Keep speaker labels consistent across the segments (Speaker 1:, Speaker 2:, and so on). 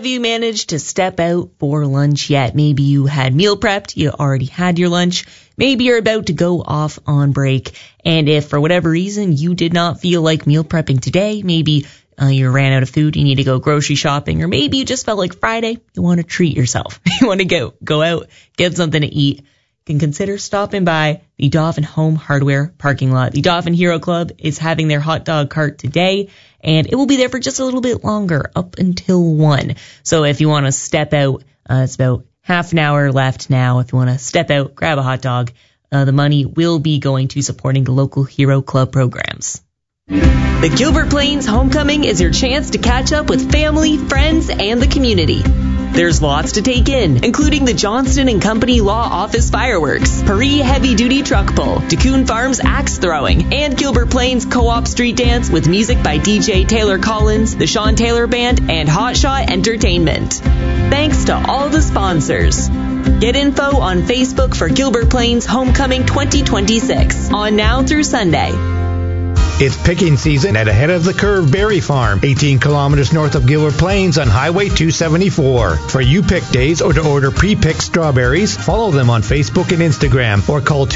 Speaker 1: you managed to step out for lunch yet? Maybe you had meal prepped, you already had your lunch. Maybe you're about to go off on break. And if for whatever reason you did not feel like meal prepping today, maybe you ran out of food, you need to go grocery shopping, or maybe you just felt like Friday, you want to treat yourself. You want to go out, get something to eat. Can consider stopping by the Dauphin Home Hardware parking lot. The Dauphin Hero Club is having their hot dog cart today, and it will be there for just a little bit longer, up until 1. So if you want to step out, it's about half an hour left now. If you want to step out, grab a hot dog, the money will be going to supporting the local Hero Club programs. The Gilbert Plains Homecoming is your chance to catch up with family, friends, and the community. There's lots to take in, including the Johnston & Company Law Office fireworks, Paris heavy-duty truck pull, DeCoon Farms axe throwing, and Gilbert Plains Co-op street dance with music by DJ Taylor Collins, the Sean Taylor Band, and Hot Shot Entertainment. Thanks to all the sponsors. Get info on Facebook for Gilbert Plains Homecoming 2026, on now through Sunday.
Speaker 2: It's picking season at Ahead of the Curve Berry Farm, 18 kilometers north of Gilbert Plains on Highway 274. For U-Pick days or to order pre-picked strawberries, follow them on Facebook and Instagram or call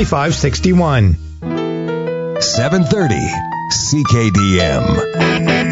Speaker 2: 204-461-2561.
Speaker 3: 730 CKDM.